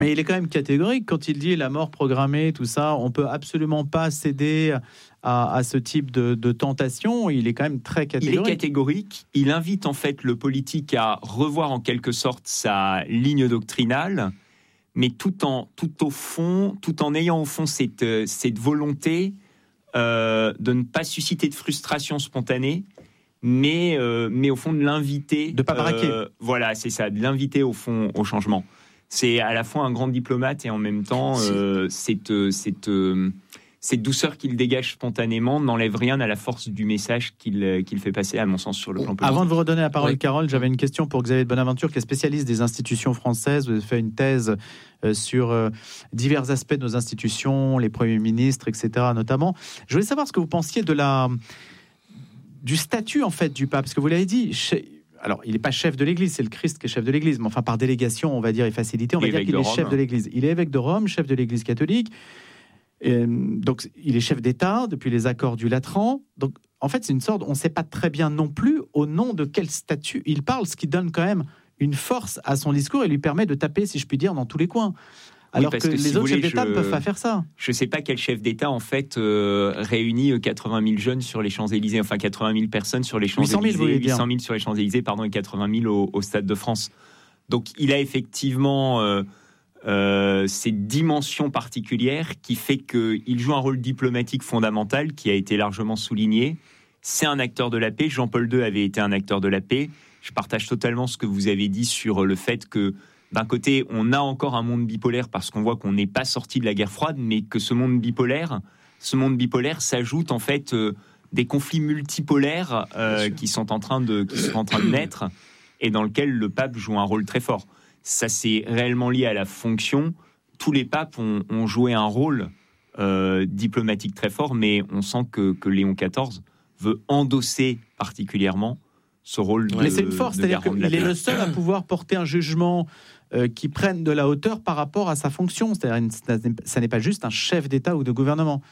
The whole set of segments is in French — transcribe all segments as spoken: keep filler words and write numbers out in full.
Mais il est quand même catégorique quand il dit la mort programmée, tout ça. On peut absolument pas céder à, à ce type de, de tentation. Il est quand même très catégorique. Il est catégorique. Il invite en fait le politique à revoir en quelque sorte sa ligne doctrinale, mais tout en tout au fond, tout en ayant au fond cette cette volonté euh, de ne pas susciter de frustration spontanée. Mais, euh, mais au fond de l'inviter... De pas braquer. Euh, voilà, c'est ça, de l'inviter au fond au changement. C'est à la fois un grand diplomate et en même temps, euh, cette, cette, euh, cette douceur qu'il dégage spontanément n'enlève rien à la force du message qu'il, qu'il fait passer, à mon sens, sur le plan politique. Avant de vous redonner la parole, oui. Carole, j'avais une question pour Xavier de Bonaventure, qui est spécialiste des institutions françaises. Vous avez fait une thèse euh, sur euh, divers aspects de nos institutions, les premiers ministres, et cetera notamment. Je voulais savoir ce que vous pensiez de la... du statut en fait du pape, parce que vous l'avez dit, chez... alors il n'est pas chef de l'Église, c'est le Christ qui est chef de l'Église, mais enfin par délégation, on va dire, et facilité, on va dire qu'il est chef de l'Église. Il est évêque de Rome, chef de l'Église catholique, et donc il est chef d'État depuis les accords du Latran. Donc en fait c'est une sorte, on ne sait pas très bien non plus au nom de quel statut il parle, ce qui donne quand même une force à son discours et lui permet de taper, si je puis dire, dans tous les coins. Alors oui, que, que les si autres chefs d'État je... ne peuvent pas faire ça. Je ne sais pas quel chef d'État, en fait, euh, réunit quatre-vingt mille jeunes sur les Champs-Élysées, enfin quatre-vingt mille personnes sur les Champs-Élysées, huit cent mille sur les Champs-Élysées, pardon, et quatre-vingt mille au, au Stade de France. Donc, il a effectivement euh, euh, cette dimension particulière qui fait qu'il joue un rôle diplomatique fondamental qui a été largement souligné. C'est un acteur de la paix. Jean-Paul deux avait été un acteur de la paix. Je partage totalement ce que vous avez dit sur le fait que d'un côté, on a encore un monde bipolaire parce qu'on voit qu'on n'est pas sorti de la guerre froide, mais que ce monde bipolaire, ce monde bipolaire s'ajoute en fait euh, des conflits multipolaires euh, qui sont en train de qui sont en train de naître et dans lequel le pape joue un rôle très fort. Ça, c'est réellement lié à la fonction. Tous les papes ont, ont joué un rôle euh, diplomatique très fort, mais on sent que, que Léon quatorze veut endosser particulièrement ce rôle de, mais c'est une force, c'est-à-dire qu'il est le seul à pouvoir porter un jugement euh, qui prenne de la hauteur par rapport à sa fonction. C'est-à-dire ça n'est pas juste un chef d'État ou de gouvernement.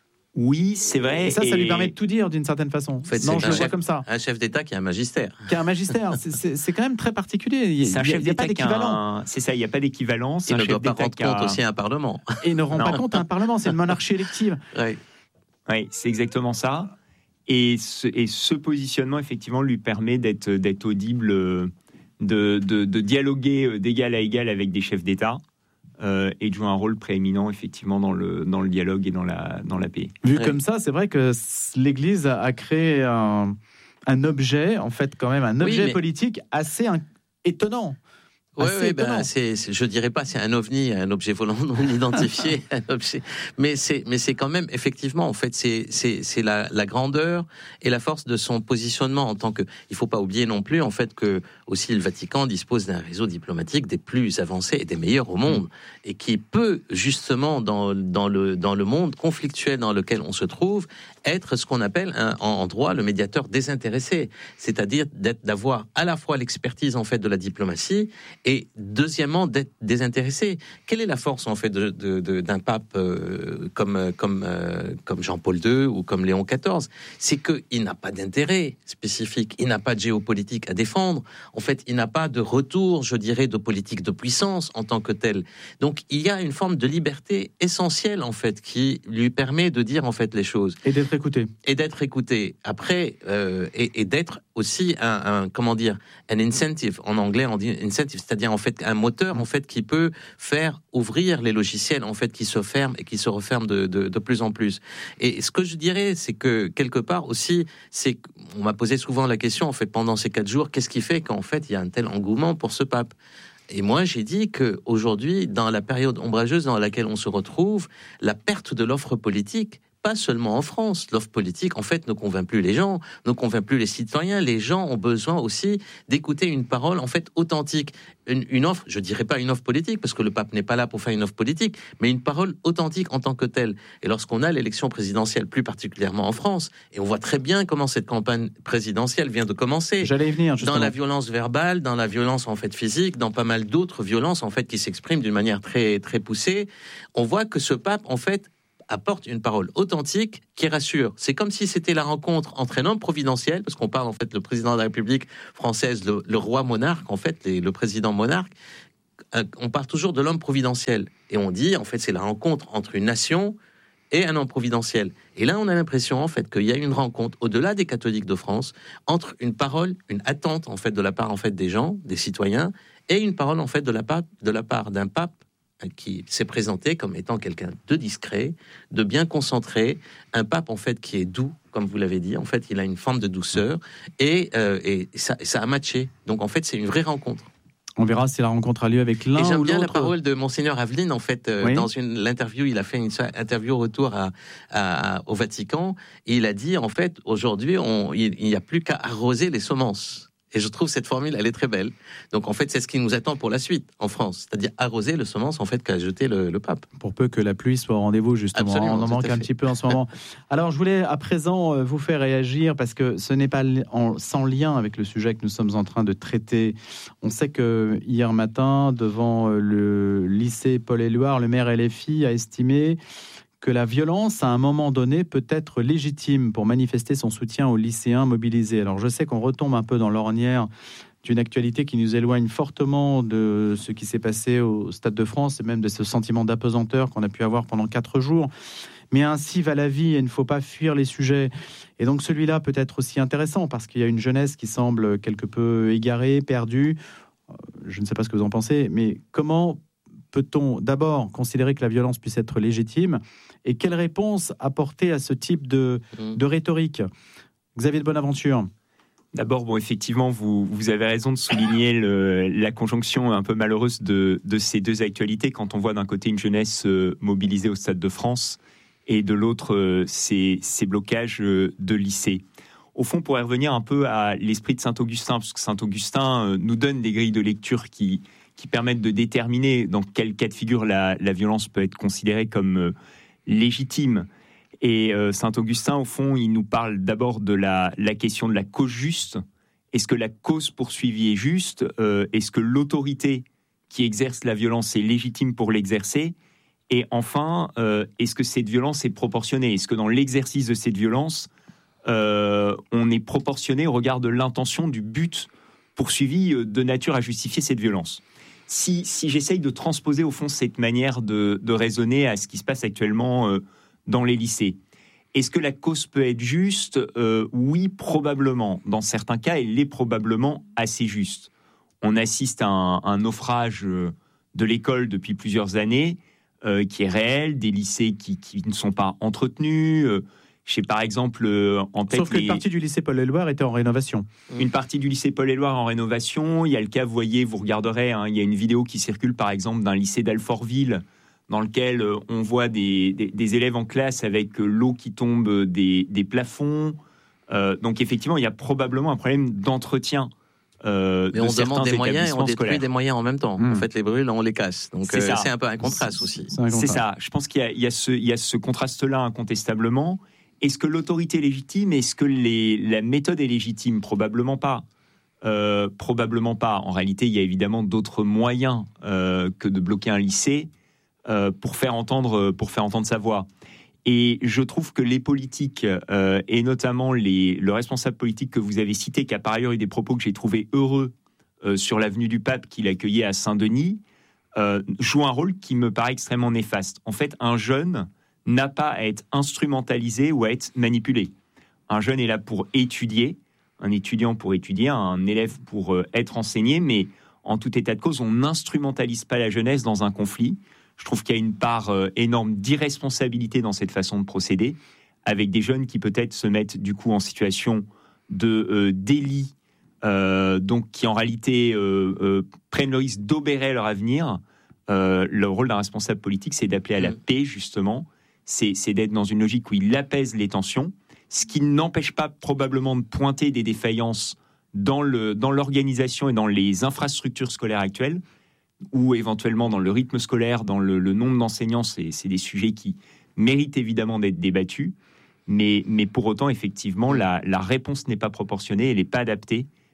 Oui, c'est vrai. Et ça, ça et... lui permet de tout dire d'une certaine façon. En fait, non, je le chef, vois comme ça. Un chef d'État qui a un magistère. Qui a un magistère. C'est, c'est, c'est quand même très particulier. Il c'est un chef n'y a, a d'État pas d'équivalent. Un... C'est ça, il n'y a pas d'équivalent. C'est il un ne chef doit pas d'État rendre compte a... aussi à un Parlement. Et il ne rend non. pas compte à un Parlement. C'est une monarchie élective. Oui, oui, c'est exactement ça. Et ce, et ce positionnement, effectivement, lui permet d'être, d'être audible, de, de, de dialoguer d'égal à égal avec des chefs d'État euh, et de jouer un rôle prééminent, effectivement, dans le, dans le dialogue et dans la, dans la paix. Vu ouais. comme ça, c'est vrai que l'Église a créé un, un objet, en fait, quand même, un objet oui, mais... politique assez un, étonnant. Oui, ouais, ben, c'est, c'est, je dirais pas c'est un ovni, un objet volant non identifié, un objet, mais c'est, mais c'est quand même effectivement en fait c'est, c'est, c'est la, la grandeur et la force de son positionnement en tant que. Il faut pas oublier non plus en fait que aussi le Vatican dispose d'un réseau diplomatique des plus avancés et des meilleurs au monde et qui peut justement dans dans le dans le monde conflictuel dans lequel on se trouve être ce qu'on appelle un, en droit le médiateur désintéressé, c'est-à-dire d'être d'avoir à la fois l'expertise en fait de la diplomatie et deuxièmement d'être désintéressé. Quelle est la force en fait de, de, de, d'un pape euh, comme comme euh, comme Jean-Paul deux ou comme Léon quatorze? C'est que il n'a pas d'intérêt spécifique, il n'a pas de géopolitique à défendre. En fait, il n'a pas de retour, je dirais, de politique de puissance en tant que tel. Donc, il y a une forme de liberté essentielle en fait qui lui permet de dire en fait les choses et d'être écouté. Et d'être écouté. Après, euh, et, et d'être aussi un, un comment dire, un incentive. En anglais, on dit incentive, c'est-à-dire en fait un moteur en fait qui peut faire ouvrir les logiciels en fait qui se ferment et qui se referment de, de, de plus en plus. Et ce que je dirais, c'est que quelque part aussi, c'est on m'a posé souvent la question en fait pendant ces quatre jours, qu'est-ce qui fait qu'en fait il y a un tel engouement pour ce pape? Et moi, j'ai dit que aujourd'hui, dans la période ombrageuse dans laquelle on se retrouve, la perte de l'offre politique, pas seulement en France, l'offre politique, en fait, ne convainc plus les gens, ne convainc plus les citoyens. Les gens ont besoin aussi d'écouter une parole, en fait, authentique. Une, une offre, je dirais pas une offre politique, parce que le pape n'est pas là pour faire une offre politique, mais une parole authentique en tant que telle. Et lorsqu'on a l'élection présidentielle, plus particulièrement en France, et on voit très bien comment cette campagne présidentielle vient de commencer. J'allais y venir, justement. Dans la violence verbale, dans la violence, en fait, physique, dans pas mal d'autres violences, en fait, qui s'expriment d'une manière très, très poussée. On voit que ce pape, en fait, apporte une parole authentique qui rassure. C'est comme si c'était la rencontre entre un homme providentiel, parce qu'on parle en fait le président de la République française, le, le roi monarque, en fait, les, le président monarque, on parle toujours de l'homme providentiel. Et on dit, en fait, c'est la rencontre entre une nation et un homme providentiel. Et là, on a l'impression, en fait, qu'il y a une rencontre, au-delà des catholiques de France, entre une parole, une attente, en fait, de la part, en fait, des gens, des citoyens, et une parole, en fait, de la part, de la part d'un pape qui s'est présenté comme étant quelqu'un de discret, de bien concentré, un pape, en fait, qui est doux, comme vous l'avez dit. En fait, il a une forme de douceur, et, euh, et ça, ça a matché. Donc, en fait, c'est une vraie rencontre. On verra si la rencontre a lieu avec l'un ou l'autre. Et j'aime bien la parole de Monseigneur Aveline, en fait, euh, oui. dans une, l'interview, il a fait une interview au retour à, à, au Vatican, et il a dit, en fait, aujourd'hui, on, il n'y a plus qu'à arroser les semences. Et je trouve cette formule, elle est très belle. Donc, en fait, c'est ce qui nous attend pour la suite, en France. C'est-à-dire arroser le semence, en fait, qu'a jeté le, le pape. Pour peu que la pluie soit au rendez-vous, justement. Absolument, on en manque un petit peu en ce moment. Alors, je voulais, à présent, vous faire réagir, parce que ce n'est pas en, sans lien avec le sujet que nous sommes en train de traiter. On sait que hier matin, devant le lycée Paul-Éluard, le maire L F I a estimé que la violence, à un moment donné, peut être légitime pour manifester son soutien aux lycéens mobilisés. Alors, je sais qu'on retombe un peu dans l'ornière d'une actualité qui nous éloigne fortement de ce qui s'est passé au Stade de France et même de ce sentiment d'apesanteur qu'on a pu avoir pendant quatre jours. Mais ainsi va la vie et il ne faut pas fuir les sujets. Et donc, celui-là peut être aussi intéressant parce qu'il y a une jeunesse qui semble quelque peu égarée, perdue. Je ne sais pas ce que vous en pensez, mais comment peut-on d'abord considérer que la violence puisse être légitime et quelle réponse apporter à ce type de, de rhétorique? Xavier de Bonaventure. D'abord, bon, effectivement, vous, vous avez raison de souligner le, la conjonction un peu malheureuse de, de ces deux actualités quand on voit d'un côté une jeunesse mobilisée au Stade de France et de l'autre ces, ces blocages de lycées. Au fond, pour y revenir un peu à l'esprit de Saint-Augustin, parce que Saint-Augustin nous donne des grilles de lecture qui qui permettent de déterminer dans quel cas de figure la, la violence peut être considérée comme euh, légitime. Et euh, Saint-Augustin, au fond, il nous parle d'abord de la, la question de la cause juste. Est-ce que la cause poursuivie est juste ? euh, Est-ce que l'autorité qui exerce la violence est légitime pour l'exercer ? Et enfin, euh, est-ce que cette violence est proportionnée ? Est-ce que dans l'exercice de cette violence, euh, on est proportionné au regard de l'intention, du but poursuivi de nature à justifier cette violence ? Si, si j'essaye de transposer au fond cette manière de, de raisonner à ce qui se passe actuellement euh, dans les lycées, est-ce que la cause peut être juste ? euh, Oui, probablement. Dans certains cas, elle est probablement assez juste. On assiste à un, un naufrage de l'école depuis plusieurs années euh, qui est réel, des lycées qui, qui ne sont pas entretenus. Euh, J'ai par exemple euh, en tête. Sauf que les... une partie du lycée Paul-Éluard était en rénovation. Une partie du lycée Paul-Éluard en rénovation. Il y a le cas, vous voyez, vous regarderez, hein, il y a une vidéo qui circule par exemple d'un lycée d'Alfortville dans lequel euh, on voit des, des, des élèves en classe avec euh, l'eau qui tombe des, des plafonds. Euh, donc effectivement, il y a probablement un problème d'entretien. Euh, Mais de on demande des moyens et on détruit scolaires. Des moyens en même temps. Mmh. En fait, les brûle, on les casse. Donc c'est, euh, c'est un peu un contraste aussi. C'est, un c'est ça. Je pense qu'il y a, il y a ce, il y a ce contraste-là incontestablement. Est-ce que l'autorité est légitime ? Est-ce que les, la méthode est légitime ? Probablement pas. Euh, probablement pas. En réalité, il y a évidemment d'autres moyens euh, que de bloquer un lycée euh, pour faire entendre, pour faire entendre sa voix. Et je trouve que les politiques, euh, et notamment les, le responsable politique que vous avez cité, qui a par ailleurs eu des propos que j'ai trouvés heureux euh, sur l'avenue du Pape qu'il accueillait à Saint-Denis, euh, jouent un rôle qui me paraît extrêmement néfaste. En fait, un jeune n'a pas à être instrumentalisé ou à être manipulé. Un jeune est là pour étudier, un étudiant pour étudier, un élève pour euh, être enseigné, mais en tout état de cause, on n'instrumentalise pas la jeunesse dans un conflit. Je trouve qu'il y a une part euh, énorme d'irresponsabilité dans cette façon de procéder, avec des jeunes qui peut-être se mettent du coup en situation de euh, délit, euh, donc qui en réalité euh, euh, prennent le risque d'obérer leur avenir. Euh, le rôle d'un responsable politique, c'est d'appeler à la paix, justement. C'est, c'est d'être dans une logique où il apaise les tensions, ce qui n'empêche pas probablement de pointer des défaillances dans, le, dans l'organisation et dans les infrastructures scolaires actuelles, ou éventuellement dans le rythme scolaire, dans le, le nombre d'enseignants. C'est, c'est des sujets qui méritent évidemment d'être débattus, mais, mais pour autant, effectivement, la, la réponse n'est pas proportionnée, elle n'est pas adaptée,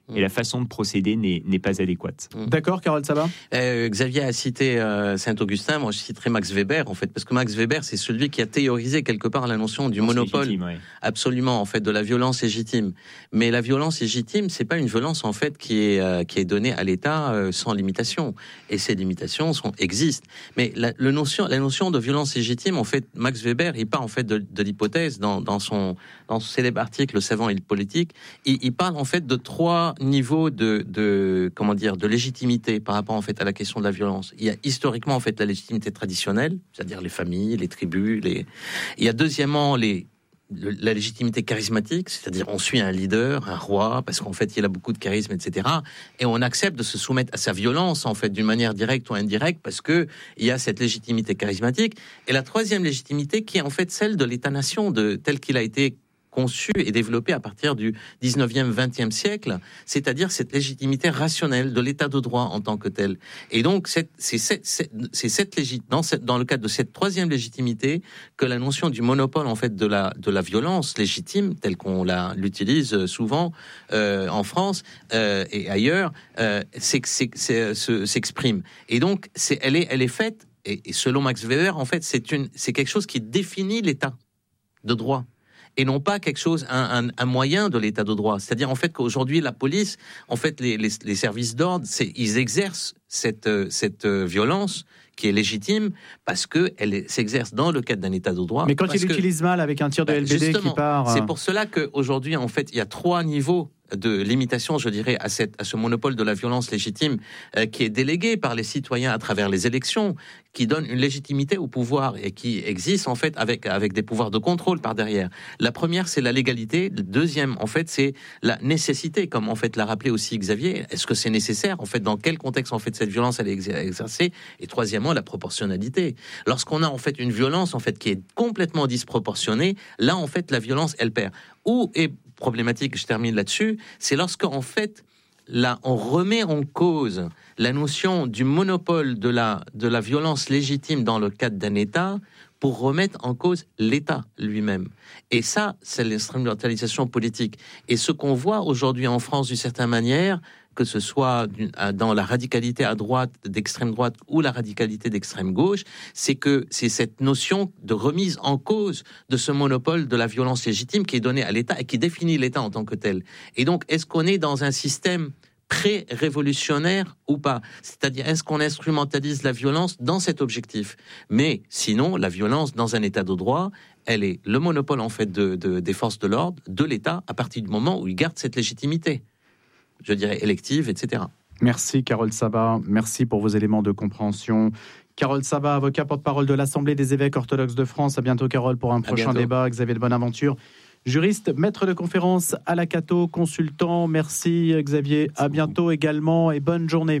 Et la façon de procéder n'est, n'est pas adéquate. D'accord, Carole Sabat. euh, Xavier a cité euh, Saint-Augustin, moi je citerai Max Weber, en fait, parce que Max Weber, c'est celui qui a théorisé quelque part la notion du monopole, légitime, ouais. absolument, en fait, de la violence légitime. Mais la violence légitime, c'est pas une violence, en fait, qui est, euh, qui est donnée à l'État euh, sans limitation. Et ces limitations sont, existent. Mais la, le notion, la notion de violence légitime, en fait, Max Weber, il part, en fait, de, de l'hypothèse, dans, dans, son, dans son célèbre article, Le savant et le politique, il, il parle, en fait, de trois niveau de, de comment dire de légitimité par rapport en fait à la question de la violence. Il y a historiquement en fait la légitimité traditionnelle, c'est-à-dire les familles, les tribus, les. Il y a deuxièmement les la légitimité charismatique, c'est-à-dire on suit un leader, un roi, parce qu'en fait il a beaucoup de charisme, et cetera. Et on accepte de se soumettre à sa violence en fait d'une manière directe ou indirecte parce que il y a cette légitimité charismatique. Et la troisième légitimité qui est en fait celle de l'État-nation, de tel qu'il a été conçu et développé à partir du dix-neuvième, vingtième siècle, c'est-à-dire cette légitimité rationnelle de l'état de droit en tant que tel. Et donc, c'est, c'est, c'est, c'est, c'est cette légit- dans, cette, dans le cadre de cette troisième légitimité que la notion du monopole, en fait, de la, de la violence légitime, telle qu'on la, l'utilise souvent euh, en France euh, et ailleurs, euh, c'est, c'est, c'est, c'est, s'exprime. Et donc, c'est, elle, est, elle est faite, et, et selon Max Weber, en fait, c'est, une, c'est quelque chose qui définit l'état de droit. Et non pas quelque chose, un, un, un moyen de l'état de droit. C'est-à-dire en fait qu'aujourd'hui la police, en fait les, les, les services d'ordre, c'est, ils exercent cette, cette violence qui est légitime parce que elle s'exerce dans le cadre d'un état de droit. Mais quand ils l'utilisent mal avec un tir de L B D qui part, c'est pour cela qu'aujourd'hui en fait il y a trois niveaux de limitation, je dirais, à, cette, à ce monopole de la violence légitime euh, qui est délégué par les citoyens à travers les élections, qui donne une légitimité au pouvoir et qui existe en fait avec, avec des pouvoirs de contrôle par derrière. La première, c'est la légalité. Le deuxième, en fait, c'est la nécessité, comme en fait l'a rappelé aussi Xavier. Est-ce que c'est nécessaire? En fait, dans quel contexte en fait cette violence elle est exercée? Et troisièmement, la proportionnalité. Lorsqu'on a en fait une violence en fait qui est complètement disproportionnée, là en fait la violence elle perd. Où est problématique, je termine là-dessus, c'est lorsque en fait là on remet en cause la notion du monopole de la de la violence légitime dans le cadre d'un État pour remettre en cause l'État lui-même. Et ça, c'est l'instrumentalisation politique. Et ce qu'on voit aujourd'hui en France d'une certaine manière, que ce soit dans la radicalité à droite, d'extrême droite ou la radicalité d'extrême gauche, c'est que c'est cette notion de remise en cause de ce monopole de la violence légitime qui est donné à l'État et qui définit l'État en tant que tel. Et donc, est-ce qu'on est dans un système pré-révolutionnaire ou pas? C'est-à-dire, est-ce qu'on instrumentalise la violence dans cet objectif? Mais sinon, la violence dans un État de droit, elle est le monopole en fait de, de, des forces de l'ordre, de l'État, à partir du moment où il garde cette légitimité, je dirais élective, et cetera. Merci Carole Sabat, merci pour vos éléments de compréhension. Carole Sabat, avocat porte-parole de l'Assemblée des évêques orthodoxes de France. À bientôt Carole pour un prochain débat. Xavier de Bonaventure, juriste, maître de conférence à la Cato, consultant. Merci Xavier, à bientôt également et bonne journée.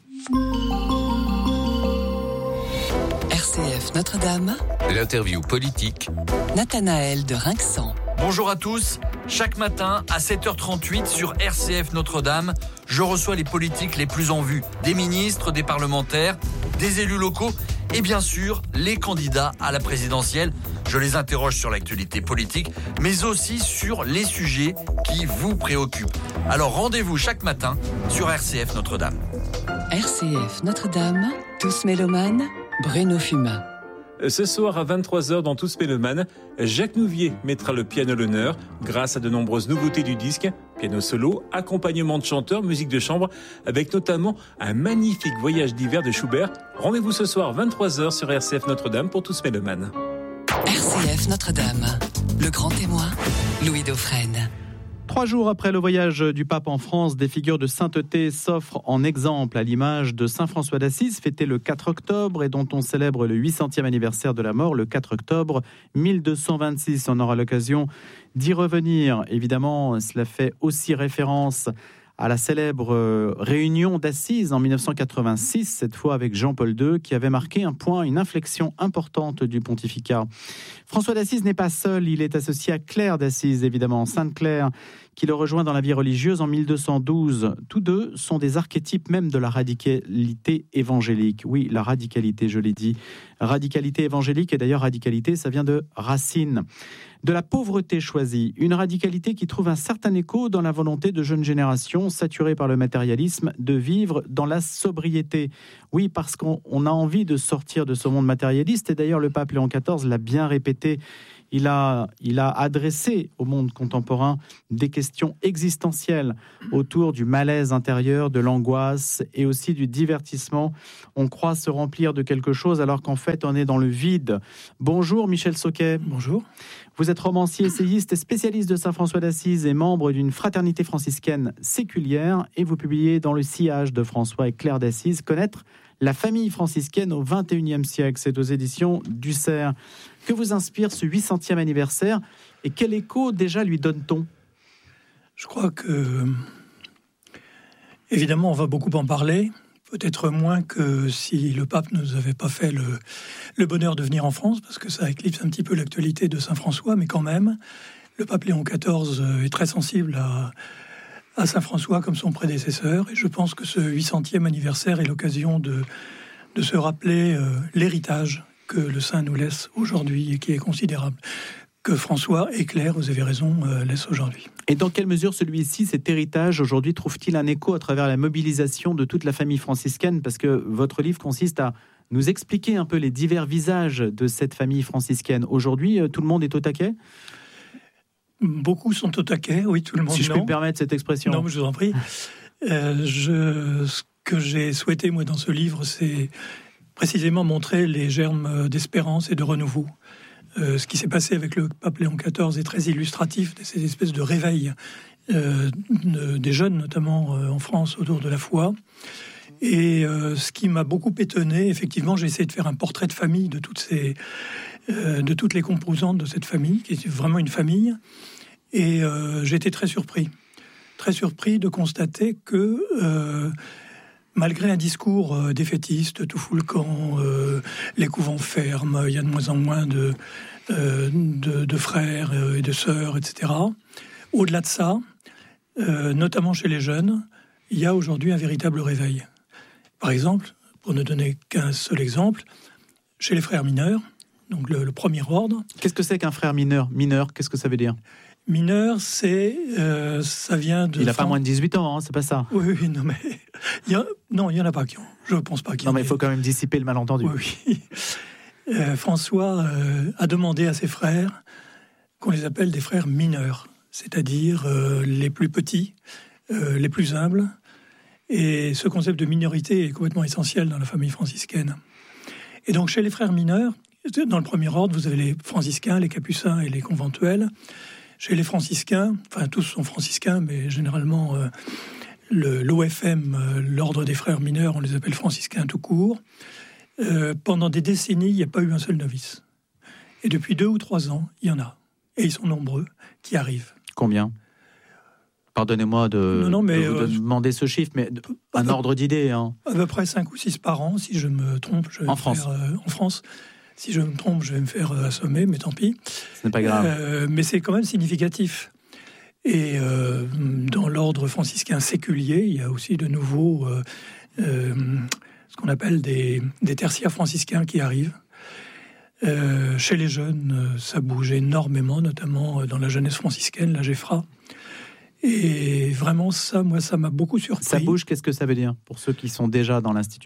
R C F Notre-Dame. L'interview politique. Nathanaël de Rinxan. Bonjour à tous. Chaque matin à sept heures trente-huit sur R C F Notre-Dame, je reçois les politiques les plus en vue, des ministres, des parlementaires, des élus locaux et bien sûr les candidats à la présidentielle. Je les interroge sur l'actualité politique, mais aussi sur les sujets qui vous préoccupent. Alors rendez-vous chaque matin sur R C F Notre-Dame. R C F Notre-Dame, tous mélomanes, Bruno Fumain. Ce soir à vingt-trois heures dans Tous Mélomanes, Jacques Nouvier mettra le piano à l'honneur grâce à de nombreuses nouveautés du disque. Piano solo, accompagnement de chanteurs, musique de chambre, avec notamment un magnifique voyage d'hiver de Schubert. Rendez-vous ce soir vingt-trois heures sur R C F Notre-Dame pour Tous Mélomanes. R C F Notre-Dame, le grand témoin, Louis Dauphren. Trois jours après le voyage du pape en France, des figures de sainteté s'offrent en exemple à l'image de Saint François d'Assise, fêté le quatre octobre et dont on célèbre le huit centième anniversaire de la mort le quatre octobre mille deux cent vingt-six. On aura l'occasion d'y revenir. Évidemment, cela fait aussi référence à la célèbre réunion d'Assise en mille neuf cent quatre-vingt-six, cette fois avec Jean-Paul deux, qui avait marqué un point, une inflexion importante du pontificat. François d'Assise n'est pas seul, il est associé à Claire d'Assise, évidemment, Sainte Claire, qui le rejoint dans la vie religieuse en mille deux cent douze. Tous deux sont des archétypes même de la radicalité évangélique. Oui, la radicalité, je l'ai dit. Radicalité évangélique, et d'ailleurs radicalité, ça vient de racine. De la pauvreté choisie, une radicalité qui trouve un certain écho dans la volonté de jeunes générations saturées par le matérialisme de vivre dans la sobriété. Oui, parce qu'on on a envie de sortir de ce monde matérialiste, et d'ailleurs le pape Léon quatorze l'a bien répété. Il a, il a adressé au monde contemporain des questions existentielles autour du malaise intérieur, de l'angoisse et aussi du divertissement. On croit se remplir de quelque chose alors qu'en fait on est dans le vide. Bonjour Michel Sauquet. Bonjour. Vous êtes romancier, essayiste et spécialiste de Saint-François d'Assise et membre d'une fraternité franciscaine séculière, et vous publiez dans le sillage de François et Claire d'Assise Connaître la famille franciscaine au vingt et unième siècle. C'est aux éditions du Cerf. Que vous inspire ce huit centième anniversaire et quel écho déjà lui donne-t-on ? Je crois que, évidemment, on va beaucoup en parler, peut-être moins que si le pape ne nous avait pas fait le, le bonheur de venir en France, parce que ça éclipse un petit peu l'actualité de Saint-François, mais quand même, le pape Léon quatorze est très sensible à, à Saint-François comme son prédécesseur, et je pense que ce huit centième anniversaire est l'occasion de, de se rappeler euh, l'héritage que le saint nous laisse aujourd'hui et qui est considérable, que François et Claire, vous avez raison, euh, laissent aujourd'hui. Et dans quelle mesure celui-ci, cet héritage, aujourd'hui, trouve-t-il un écho à travers la mobilisation de toute la famille franciscaine ? Parce que votre livre consiste à nous expliquer un peu les divers visages de cette famille franciscaine. Aujourd'hui, tout le monde est au taquet ? Beaucoup sont au taquet, oui, tout le monde. Si je non. peux me permettre cette expression. Non, je vous en prie. Euh, je, ce que j'ai souhaité, moi, dans ce livre, c'est précisément montrer les germes d'espérance et de renouveau. Euh, ce qui s'est passé avec le pape Léon quatorze est très illustratif de ces espèces de réveils euh, de, des jeunes, notamment euh, en France, autour de la foi. Et euh, ce qui m'a beaucoup étonné, effectivement, j'ai essayé de faire un portrait de famille de toutes, ces, euh, de toutes les composantes de cette famille, qui est vraiment une famille. Et euh, j'ai été très surpris. Très surpris de constater que... Euh, Malgré un discours euh, défaitiste, tout fout le camp, euh, les couvents ferment, il y a de moins en moins de, euh, de, de frères et de sœurs, et cetera. Au-delà de ça, euh, notamment chez les jeunes, il y a aujourd'hui un véritable réveil. Par exemple, pour ne donner qu'un seul exemple, chez les frères mineurs, donc le, le premier ordre. Qu'est-ce que c'est qu'un frère mineur ? Mineur, qu'est-ce que ça veut dire ? Mineur, c'est, euh, ça vient de... Il n'a pas moins de dix-huit ans, hein, c'est pas ça. Oui, oui, non, mais... Il y a, non, il n'y en a pas qui ont... Je ne pense pas qu'il y en Non, mais il ait... faut quand même dissiper le malentendu. Oui, oui. Euh, François euh, a demandé à ses frères qu'on les appelle des frères mineurs, c'est-à-dire euh, les plus petits, euh, les plus humbles. Et ce concept de minorité est complètement essentiel dans la famille franciscaine. Et donc, chez les frères mineurs, dans le premier ordre, vous avez les franciscains, les capucins et les conventuels. Chez les franciscains, enfin tous sont franciscains, mais généralement euh, le, l'O F M, euh, l'ordre des frères mineurs, on les appelle franciscains tout court. Euh, pendant des décennies, il n'y a pas eu un seul novice. Et depuis deux ou trois ans, il y en a. Et ils sont nombreux qui arrivent. Combien ? Pardonnez-moi de, non, non, mais, de vous euh, demander ce chiffre, mais un ordre d'idée. Hein. À peu près cinq ou six par an, si je me trompe. Je vais en me France faire, euh, En France. Si je me trompe, je vais me faire assommer, mais tant pis. Ce n'est pas grave. Euh, mais c'est quand même significatif. Et euh, dans l'ordre franciscain séculier, il y a aussi de nouveau euh, euh, ce qu'on appelle des, des tertiaires franciscains qui arrivent. Euh, chez les jeunes, ça bouge énormément, notamment dans la jeunesse franciscaine, la Geffra. Et vraiment, ça, moi, ça m'a beaucoup surpris. Ça bouge, qu'est-ce que ça veut dire pour ceux qui sont déjà dans l'institution ?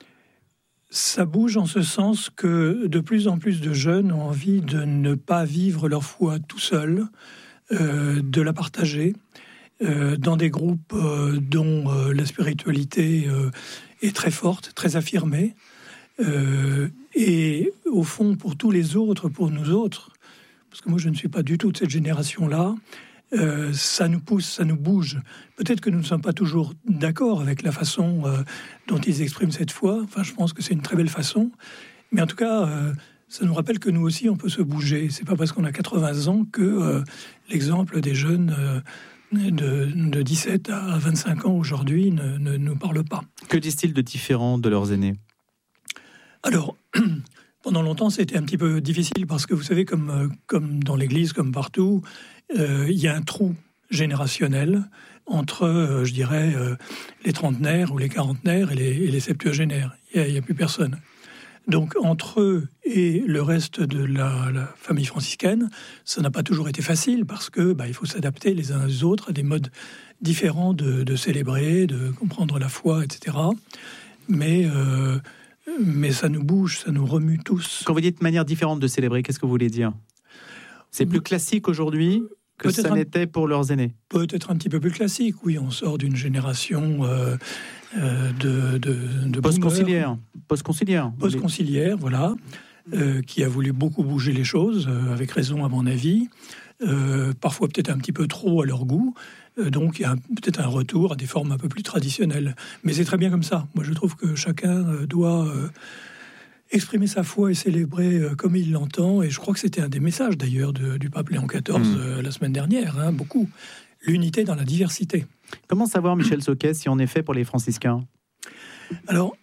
Ça bouge en ce sens que de plus en plus de jeunes ont envie de ne pas vivre leur foi tout seuls, euh, de la partager euh, dans des groupes euh, dont euh, la spiritualité euh, est très forte, très affirmée. Euh, et au fond, pour tous les autres, pour nous autres, parce que moi je ne suis pas du tout de cette génération-là, Euh, ça nous pousse, ça nous bouge. Peut-être que nous ne sommes pas toujours d'accord avec la façon euh, dont ils expriment cette foi. Enfin, je pense que c'est une très belle façon. Mais en tout cas, euh, ça nous rappelle que nous aussi, on peut se bouger. C'est pas parce qu'on a quatre-vingts ans que euh, l'exemple des jeunes euh, de, de dix-sept à vingt-cinq ans aujourd'hui ne, ne nous parle pas. Que disent-ils de différent de leurs aînés ? Alors, pendant longtemps, c'était un petit peu difficile parce que vous savez, comme, comme dans l'Église, comme partout, il euh, y a un trou générationnel entre, euh, je dirais, euh, les trentenaires ou les quarantenaires et les, et les septuagénaires. Il n'y a, a plus personne. Donc, entre eux et le reste de la, la famille franciscaine, ça n'a pas toujours été facile parce que bah, il faut s'adapter les uns aux autres à des modes différents de, de célébrer, de comprendre la foi, et cetera. Mais, euh, mais ça nous bouge, ça nous remue tous. Quand vous dites manière différente de célébrer, qu'est-ce que vous voulez dire ? C'est plus classique aujourd'hui que peut-être ça un, n'était pour leurs aînés. Peut-être un petit peu plus classique, oui. On sort d'une génération euh, euh, de, de, de post-conciliaire. Post-conciliaire. Post-conciliaire, voilà, euh, qui a voulu beaucoup bouger les choses, euh, avec raison à mon avis, euh, parfois peut-être un petit peu trop à leur goût. Euh, donc il y a un, peut-être un retour à des formes un peu plus traditionnelles. Mais c'est très bien comme ça. Moi je trouve que chacun euh, doit... Euh, exprimer sa foi et célébrer euh, comme il l'entend, et je crois que c'était un des messages d'ailleurs de, du pape Léon quatorze mmh. euh, la semaine dernière, hein, beaucoup. L'unité dans la diversité. Comment savoir, Michel Soquet, si on est fait pour les franciscains ? Alors,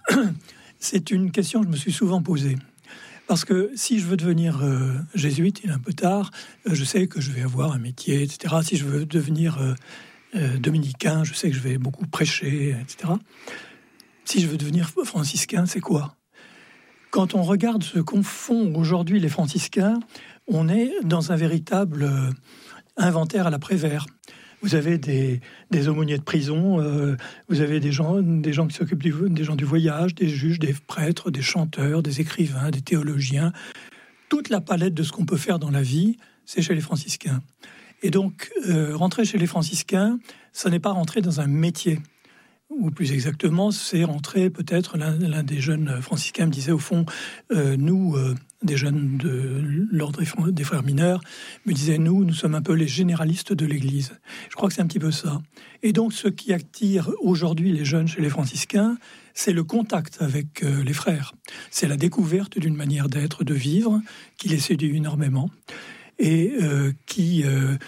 c'est une question que je me suis souvent posée. Parce que si je veux devenir euh, jésuite, il est un peu tard, euh, je sais que je vais avoir un métier, et cetera. Si je veux devenir euh, euh, dominicain, je sais que je vais beaucoup prêcher, et cetera. Si je veux devenir franciscain, c'est quoi ? Quand on regarde ce qu'ont font aujourd'hui les franciscains, on est dans un véritable inventaire à la Prévert. Vous avez des, des aumôniers de prison, euh, vous avez des gens, des gens qui s'occupent du, des gens du voyage, des juges, des prêtres, des chanteurs, des écrivains, des théologiens. Toute la palette de ce qu'on peut faire dans la vie, c'est chez les franciscains. Et donc, euh, rentrer chez les franciscains, ça n'est pas rentrer dans un métier. Ou plus exactement, c'est rentrer, peut-être, l'un, l'un des jeunes franciscains me disait, au fond, euh, nous, euh, des jeunes de l'ordre des frères mineurs, me disaient, nous, nous sommes un peu les généralistes de l'Église. Je crois que c'est un petit peu ça. Et donc, ce qui attire aujourd'hui les jeunes chez les franciscains, c'est le contact avec euh, les frères. C'est la découverte d'une manière d'être, de vivre, qui les séduit énormément, et euh, qui... Euh,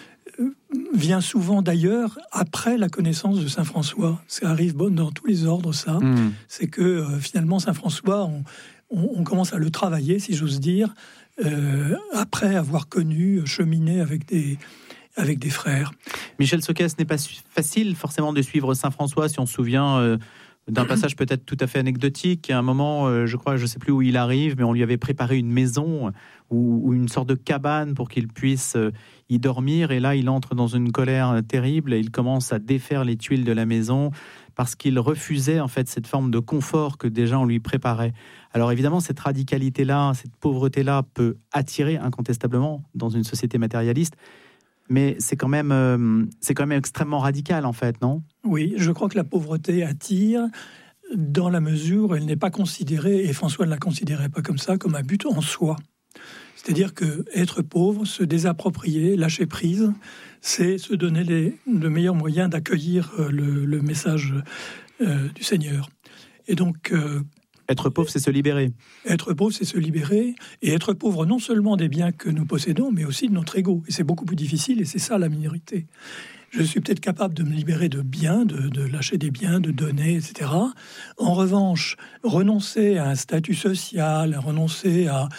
vient souvent d'ailleurs après la connaissance de Saint François. Ça arrive dans tous les ordres, ça. Mmh. C'est que euh, finalement, Saint François, on, on, on commence à le travailler, si j'ose dire, euh, après avoir connu, cheminé avec des, avec des frères. Michel Soquet, ce n'est pas facile forcément de suivre Saint François, si on se souvient... Euh... d'un passage peut-être tout à fait anecdotique. À un moment, euh, je crois, je ne sais plus où il arrive, mais on lui avait préparé une maison ou, ou une sorte de cabane pour qu'il puisse euh, y dormir. Et là, il entre dans une colère terrible et il commence à défaire les tuiles de la maison parce qu'il refusait en fait cette forme de confort que déjà on lui préparait. Alors évidemment, cette radicalité-là, cette pauvreté-là peut attirer incontestablement dans une société matérialiste. Mais c'est quand même, euh, c'est quand même extrêmement radical, en fait, non ? Oui, je crois que la pauvreté attire dans la mesure où elle n'est pas considérée, et François ne la considérait pas comme ça, comme un but en soi. C'est-à-dire que être pauvre, se désapproprier, lâcher prise, c'est se donner les, le meilleur moyen d'accueillir le, le message euh, du Seigneur. Et donc... Euh, Être pauvre, c'est se libérer. Être pauvre, c'est se libérer. Et être pauvre non seulement des biens que nous possédons, mais aussi de notre ego. Et c'est beaucoup plus difficile, et c'est ça la minorité. Je suis peut-être capable de me libérer de biens, de, de lâcher des biens, de donner, et cetera. En revanche, renoncer à un statut social, renoncer à,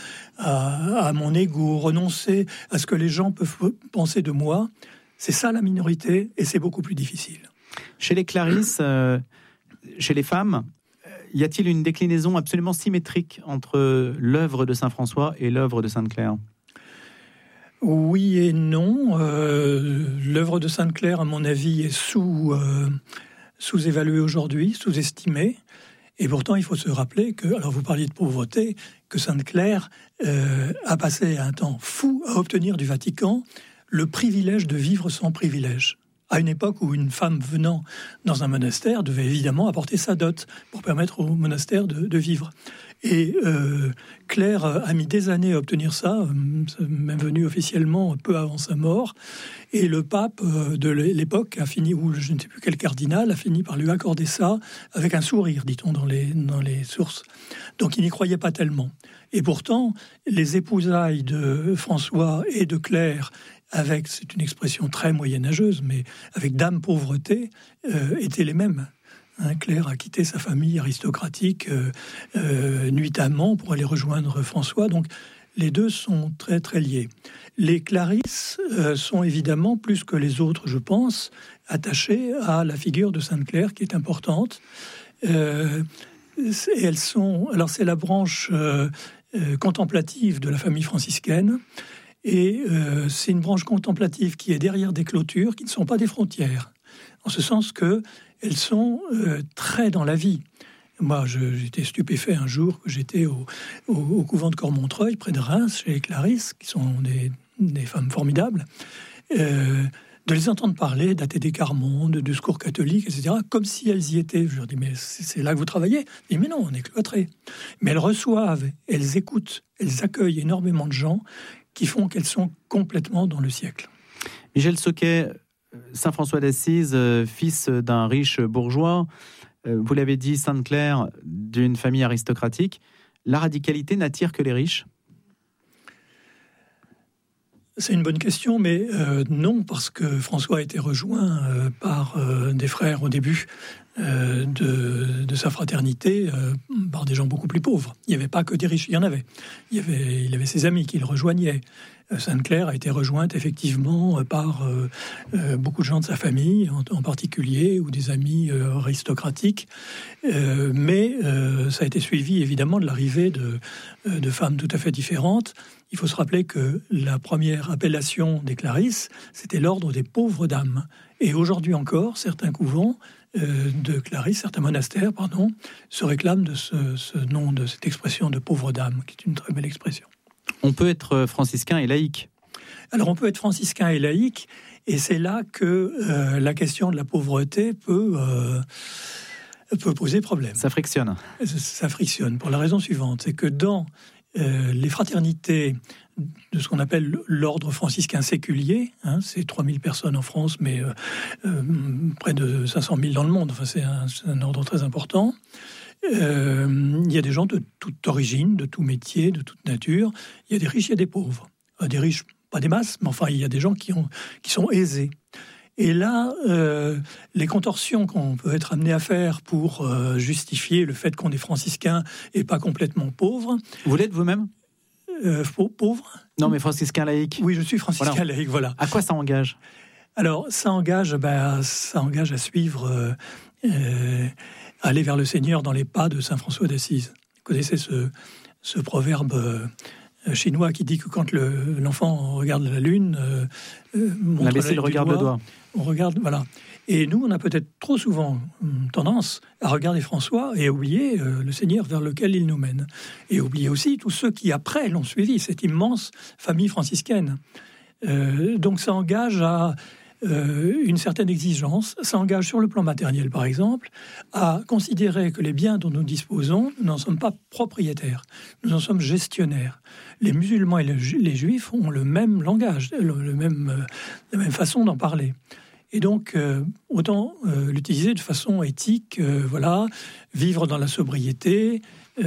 à, à mon ego, renoncer à ce que les gens peuvent penser de moi, c'est ça la minorité, et c'est beaucoup plus difficile. Chez les Clarisses, euh, chez les femmes... y a-t-il une déclinaison absolument symétrique entre l'œuvre de Saint François et l'œuvre de Sainte Claire ? Oui et non. Euh, l'œuvre de Sainte Claire, à mon avis, est sous, euh, sous-évaluée aujourd'hui, sous-estimée. Et pourtant, il faut se rappeler que, alors vous parliez de pauvreté, que Sainte Claire euh, a passé un temps fou à obtenir du Vatican le privilège de vivre sans privilège. À une époque où une femme venant dans un monastère devait évidemment apporter sa dot pour permettre au monastère de, de vivre. Et euh, Claire a mis des années à obtenir ça, même venu officiellement peu avant sa mort. Et le pape de l'époque a fini, ou je ne sais plus quel cardinal, a fini par lui accorder ça avec un sourire, dit-on dans les, dans les sources. Donc il n'y croyait pas tellement. Et pourtant, les épousailles de François et de Claire, avec, c'est une expression très moyenâgeuse, mais avec dame pauvreté, euh, étaient les mêmes. Hein, Claire a quitté sa famille aristocratique euh, euh, nuitamment pour aller rejoindre François. Donc les deux sont très très liés. Les Clarisses euh, sont évidemment, plus que les autres, je pense, attachées à la figure de Sainte-Claire, qui est importante. Euh, et elles sont, alors c'est la branche euh, euh, contemplative de la famille franciscaine, et euh, c'est une branche contemplative qui est derrière des clôtures qui ne sont pas des frontières, en ce sens que elles sont euh, très dans la vie. Moi, je, j'étais stupéfait un jour que j'étais au, au, au couvent de Cormontreuil, près de Reims, chez les Clarisses, qui sont des, des femmes formidables, euh, de les entendre parler d'Athée des Carmons, de discours catholiques, et cetera, comme si elles y étaient. Je leur dis, mais c'est, c'est là que vous travaillez ? Je dis, mais non, on est cloîtrés. Mais elles reçoivent, elles écoutent, elles accueillent énormément de gens qui font qu'elles sont complètement dans le siècle. Michel Soquet, Saint François d'Assise, fils d'un riche bourgeois, vous l'avez dit, Sainte-Claire, d'une famille aristocratique. La radicalité n'attire que les riches ? C'est une bonne question, mais euh, non, parce que François a été rejoint euh, par euh, des frères au début euh, de, de sa fraternité, euh, par des gens beaucoup plus pauvres. Il n'y avait pas que des riches, il y en avait. Il y avait, il avait ses amis qui le rejoignaient. Sainte-Claire a été rejointe effectivement par euh, euh, beaucoup de gens de sa famille, en, en particulier, ou des amis euh, aristocratiques. Euh, mais euh, ça a été suivi évidemment de l'arrivée de, euh, de femmes tout à fait différentes. Il faut se rappeler que la première appellation des Clarisses, c'était l'ordre des pauvres dames. Et aujourd'hui encore, certains couvents euh, de Clarisses, certains monastères, pardon, se réclament de ce, ce nom, de cette expression de pauvres dames, qui est une très belle expression. On peut être franciscain et laïque. Alors on peut être franciscain et laïque, et c'est là que euh, la question de la pauvreté peut, euh, peut poser problème. Ça frictionne. Ça frictionne pour la raison suivante, c'est que dans euh, les fraternités de ce qu'on appelle l'ordre franciscain séculier, hein, c'est trois mille personnes en France, mais euh, euh, près de cinq cent mille dans le monde, enfin c'est un, c'est un ordre très important. Euh, il y a des gens de toute origine, de tout métier, de toute nature. Il y a des riches, il y a des pauvres. Euh, des riches, pas des masses, mais enfin, il y a des gens qui, ont, qui sont aisés. Et là, euh, les contorsions qu'on peut être amené à faire pour euh, justifier le fait qu'on est franciscain et pas complètement pauvre. Vous l'êtes vous-même ? euh, Pauvre ? Non, mais franciscain laïque. Oui, je suis franciscain voilà. laïque, voilà. À quoi ça engage ? Alors, ça engage, ben, ça engage à suivre... Euh, euh, aller vers le Seigneur dans les pas de Saint François d'Assise. Vous connaissez ce, ce proverbe euh, chinois qui dit que quand le, l'enfant regarde la lune, euh, on a baissé le regard de doigt. On regarde, voilà. Et nous, on a peut-être trop souvent hum, tendance à regarder François et à oublier euh, le Seigneur vers lequel il nous mène. Et oublier aussi tous ceux qui, après, l'ont suivi, cette immense famille franciscaine. Euh, donc ça engage à... Euh, une certaine exigence, ça engage sur le plan matériel par exemple, à considérer que les biens dont nous disposons, nous n'en sommes pas propriétaires, nous en sommes gestionnaires. Les musulmans et les juifs ont le même langage, le, le même, euh, la même façon d'en parler. Et donc, euh, autant euh, l'utiliser de façon éthique, euh, voilà, vivre dans la sobriété,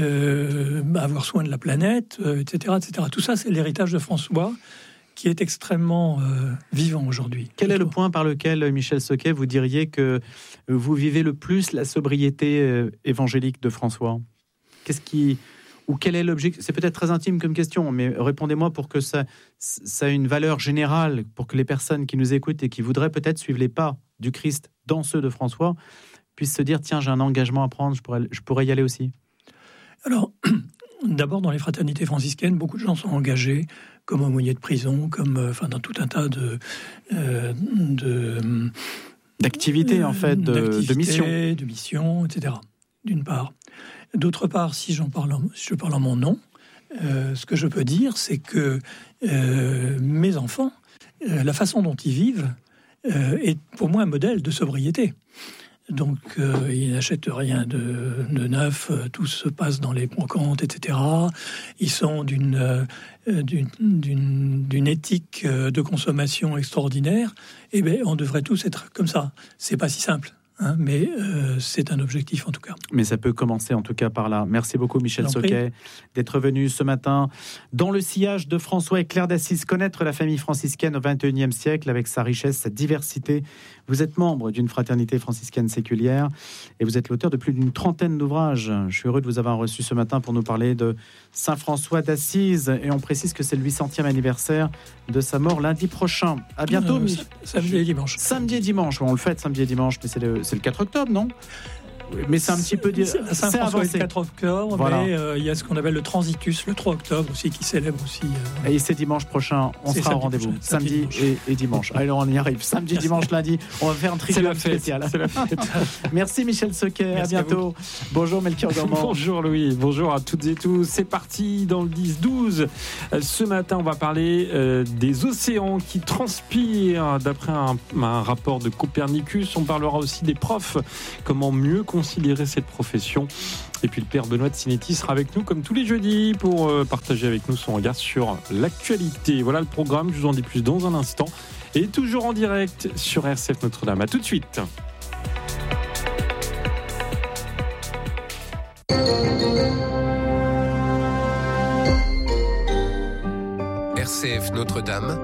euh, avoir soin de la planète, euh, et cetera, et cetera. Tout ça, c'est l'héritage de François, qui est extrêmement euh, vivant aujourd'hui. Quel est le point par lequel, Michel Soquet, vous diriez que vous vivez le plus la sobriété euh, évangélique de François ? Qu'est-ce qui... Ou quel est l'objectif ? C'est peut-être très intime comme question, mais répondez-moi pour que ça, ça ait une valeur générale, pour que les personnes qui nous écoutent et qui voudraient peut-être suivre les pas du Christ dans ceux de François puissent se dire, tiens, j'ai un engagement à prendre, je pourrais, je pourrais y aller aussi. Alors, d'abord, dans les fraternités franciscaines, beaucoup de gens sont engagés comme aumôniers de prison, comme, euh, enfin, dans tout un tas de... Euh, de d'activités, euh, en fait, de, de missions. de missions, et cetera, d'une part. D'autre part, si, j'en parle en, si je parle en mon nom, euh, ce que je peux dire, c'est que euh, mes enfants, euh, la façon dont ils vivent, euh, est pour moi un modèle de sobriété. Donc, euh, ils n'achètent rien de, de neuf, euh, tout se passe dans les brocantes, et cetera. Ils sont d'une, euh, d'une, d'une, d'une éthique de consommation extraordinaire. Eh bien, on devrait tous être comme ça. C'est pas si simple, hein, mais euh, c'est un objectif en tout cas. Mais ça peut commencer en tout cas par là. Merci beaucoup Michel Soquet d'être venu ce matin dans le sillage de François et Claire d'Assise, connaître la famille franciscaine au vingt et unième siècle avec sa richesse, sa diversité. Vous êtes membre d'une fraternité franciscaine séculière et vous êtes l'auteur de plus d'une trentaine d'ouvrages. Je suis heureux de vous avoir reçu ce matin pour nous parler de Saint François d'Assise. Et on précise que c'est le huit centième anniversaire de sa mort lundi prochain. À bientôt. Euh, samedi et dimanche. Samedi et dimanche. On le fête samedi et dimanche, mais c'est le, c'est le quatre octobre, non ? Mais c'est un petit peu dire. C'est avancé. Le quatre octobre, voilà. Mais euh, il y a ce qu'on appelle le Transitus le trois octobre aussi qui célèbre aussi. Euh... Et c'est dimanche prochain, on sera au rendez-vous. Prochain, samedi, samedi et, et dimanche. Alors on y arrive. Samedi, dimanche, lundi, on va faire un trivium spécial. C'est la fête. Merci Michel Secquet, à bientôt. À Bonjour Melchior Gormand. Bonjour Louis, bonjour à toutes et tous. C'est parti dans le dix douze. Ce matin, on va parler euh, des océans qui transpirent d'après un, un rapport de Copernicus. On parlera aussi des profs, comment mieux considérer cette profession. Et puis le père Benoît de Sinetti sera avec nous comme tous les jeudis pour euh, partager avec nous son regard sur l'actualité. Voilà le programme, je vous en dis plus dans un instant. Et toujours en direct sur R C F Notre-Dame. À tout de suite. R C F Notre-Dame.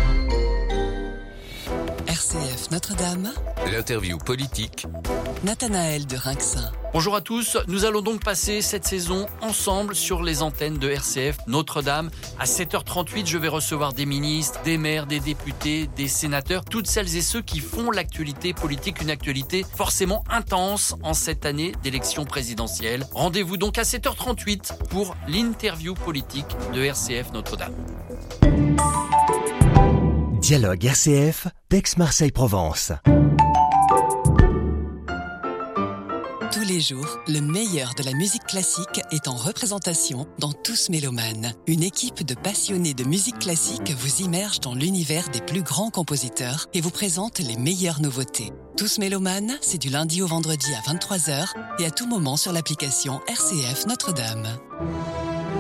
R C F Notre-Dame. L'interview politique. Nathanaël de Rinxin. Bonjour à tous, nous allons donc passer cette saison ensemble sur les antennes de R C F Notre-Dame. À sept heures trente-huit, je vais recevoir des ministres, des maires, des députés, des sénateurs, toutes celles et ceux qui font l'actualité politique, une actualité forcément intense en cette année d'élection présidentielle. Rendez-vous donc à sept heures trente-huit pour l'interview politique de R C F Notre-Dame. Dialogue R C F, d'Aix-Marseille-Provence. Tous les jours, le meilleur de la musique classique est en représentation dans Tous Mélomanes. Une équipe de passionnés de musique classique vous immerge dans l'univers des plus grands compositeurs et vous présente les meilleures nouveautés. Tous Mélomanes, c'est du lundi au vendredi à vingt-trois heures et à tout moment sur l'application R C F Notre-Dame.